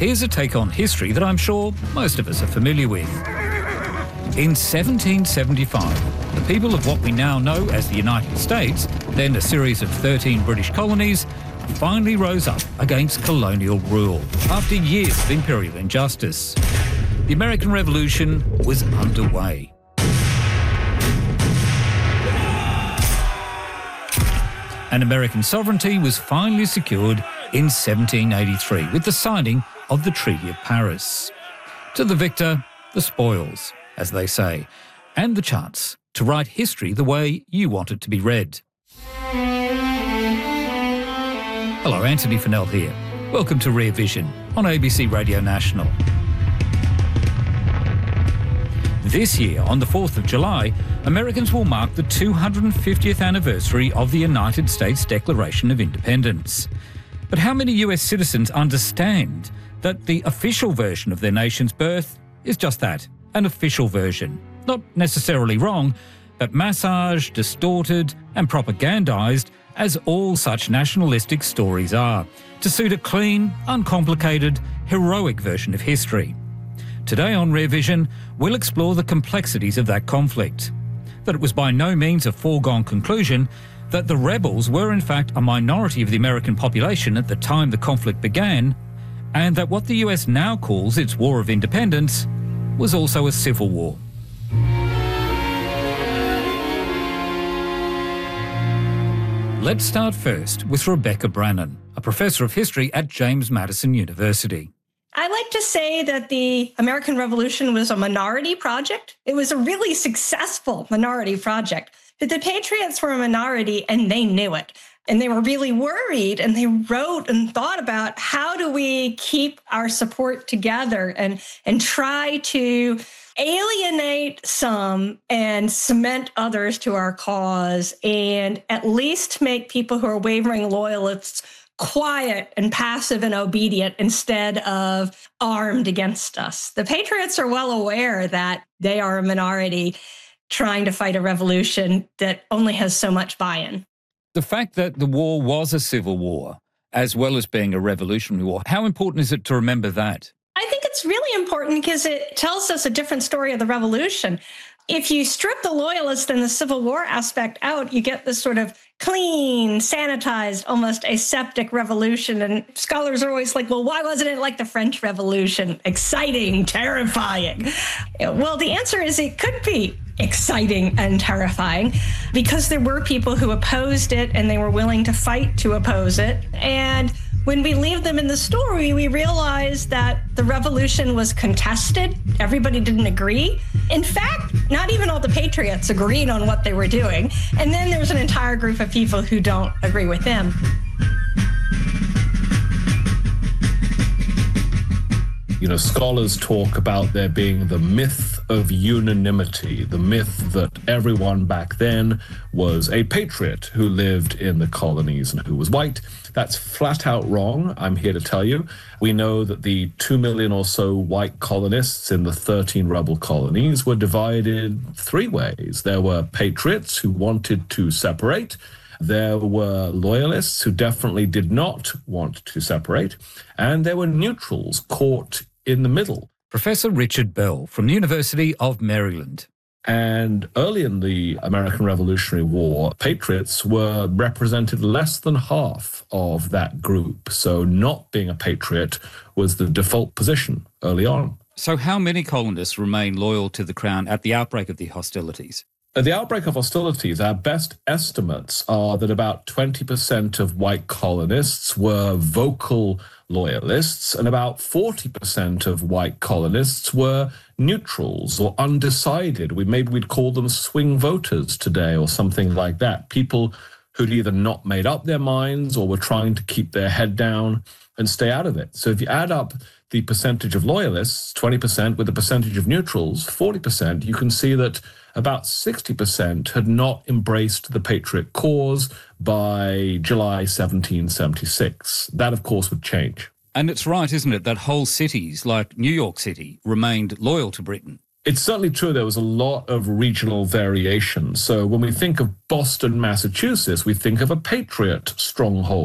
Here's a take on history that I'm sure most of us are familiar with. In 1775, the people of what we now know as the United States, then a series of 13 British colonies, finally rose up against colonial rule after years of imperial injustice. The American Revolution was underway. And American sovereignty was finally secured in 1783 with the signing of the Treaty of Paris. To the victor, the spoils, as they say, and the chance to write history the way you want it to be read. Hello, Antony Funnell here. Welcome to Rear Vision on ABC Radio National. This year, on the 4th of July, Americans will mark the 250th anniversary of the United States Declaration of Independence. But how many US citizens understand that the official version of their nation's birth is just that, an official version? Not necessarily wrong, but massaged, distorted and propagandized, as all such nationalistic stories are, to suit a clean, uncomplicated, heroic version of history. Today on Rear Vision, we'll explore the complexities of that conflict. That it was by no means a foregone conclusion that the rebels were in fact a minority of the American population at the time the conflict began, and that what the US now calls its War of Independence was also a civil war. Let's start first with Rebecca Brannon, a professor of history at James Madison University. I like to say that the American Revolution was a minority project. It was a really successful minority project. But the Patriots were a minority and they knew it. And they were really worried, and they wrote and thought about how do we keep our support together and try to alienate some and cement others to our cause, and at least make people who are wavering loyalists quiet and passive and obedient instead of armed against us. The Patriots are well aware that they are a minority trying to fight a revolution that only has so much buy-in. The fact that the war was a civil war, as well as being a revolutionary war, how important is it to remember that? I think it's really important because it tells us a different story of the revolution. If you strip the loyalists and the Civil War aspect out, you get this sort of clean, sanitized, almost aseptic revolution. And scholars are always like, well, why wasn't it like the French Revolution? Exciting, terrifying. Well, the answer is it could be exciting and terrifying because there were people who opposed it and they were willing to fight to oppose it. And when we leave them in the story, we realize that the revolution was contested. Everybody didn't agree. In fact, not even all the patriots agreed on what they were doing. And then there's an entire group of people who don't agree with them. You know, scholars talk about there being the myth of unanimity, the myth that everyone back then was a patriot who lived in the colonies and who was white. That's flat out wrong, I'm here to tell you. We know that the 2 million or so white colonists in the 13 rebel colonies were divided three ways. There were patriots who wanted to separate. There were loyalists who definitely did not want to separate. And there were neutrals caught in the middle. Professor Richard Bell from the University of Maryland. And early in the American Revolutionary War, patriots were represented less than half of that group. So not being a patriot was the default position early on. So how many colonists remained loyal to the Crown at the outbreak of the hostilities? At the outbreak of hostilities, our best estimates are that about 20% of white colonists were vocal loyalists and about 40% of white colonists were neutrals or undecided. Maybe we'd call them swing voters today or something like that. People who'd either not made up their minds or were trying to keep their head down and stay out of it. So if you add up the percentage of loyalists, 20%, with the percentage of neutrals, 40%, you can see that about 60% had not embraced the patriot cause by July 1776. That, of course, would change. And it's right, isn't it, that whole cities like New York City remained loyal to Britain? It's certainly true there was a lot of regional variation. So when we think of Boston, Massachusetts, we think of a patriot stronghold.